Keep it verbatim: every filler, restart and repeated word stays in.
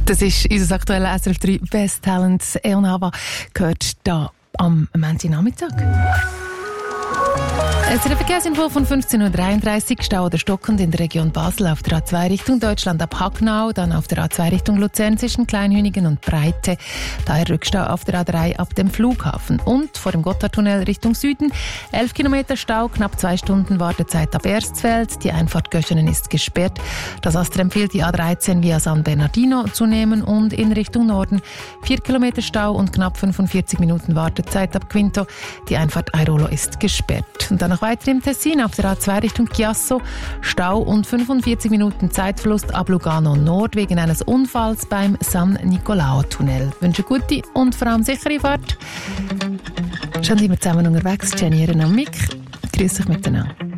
Das ist unser aktueller S R F drei Best Talent. Eon Hava gehört hier am Montagnachmittag. Es ist ein Verkehrsinfo von fünfzehn Uhr dreiunddreißig. Stau oder stockend in der Region Basel auf der A zwei Richtung Deutschland ab Hacknau, dann auf der A zwei Richtung Luzern zwischen Kleinhünigen und Breite. Daher Rückstau auf der A drei ab dem Flughafen. Und vor dem Gotthardtunnel Richtung Süden elf Kilometer Stau, knapp zwei Stunden Wartezeit ab Erstfeld. Die Einfahrt Göschenen ist gesperrt. Das AStR empfiehlt, die A dreizehn via San Bernardino zu nehmen und in Richtung Norden vier Kilometer Stau und knapp fünfundvierzig Minuten Wartezeit ab Quinto. Die Einfahrt Airolo ist gesperrt. Und dann noch weiter im Tessin auf der A zwei Richtung Chiasso. Stau und fünfundvierzig Minuten Zeitverlust ab Lugano Nord wegen eines Unfalls beim San Nicolao-Tunnel. Ich wünsche gute und vor allem sichere Fahrt. Schon sind wir zusammen unterwegs. Jenny Ehrenam Mick. Grüß euch miteinander.